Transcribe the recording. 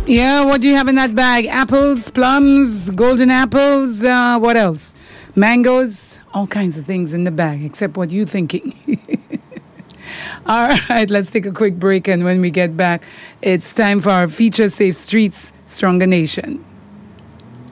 Yeah, what do you have in that bag? Apples, plums, golden apples, what else? Mangoes, all kinds of things in the bag, except what you're thinking. All right, let's take a quick break, and when we get back, it's time for our feature Safe Streets, Stronger Nation.